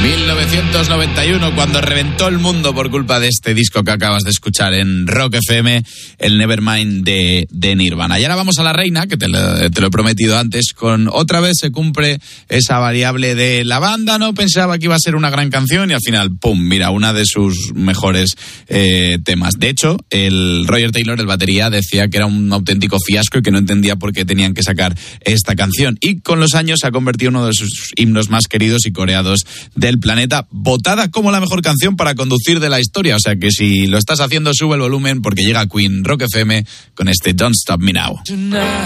1991, cuando reventó el mundo por culpa de este disco que acabas de escuchar en Rock FM, el Nevermind de Nirvana. Y ahora vamos a la reina, que te lo he prometido antes, con otra vez se cumple esa variable de la banda, no pensaba que iba a ser una gran canción y al final, ¡pum!, mira, una de sus mejores temas. De hecho, el Roger Taylor, el batería, decía que era un auténtico fiasco y que no entendía por qué tenían que sacar esta canción. Y con los años se ha convertido en uno de sus himnos más queridos y coreados del planeta, votada como la mejor canción para conducir de la historia. O sea que si lo estás haciendo, sube el volumen porque llega Queen, Rock FM, con este Don't Stop Me Now.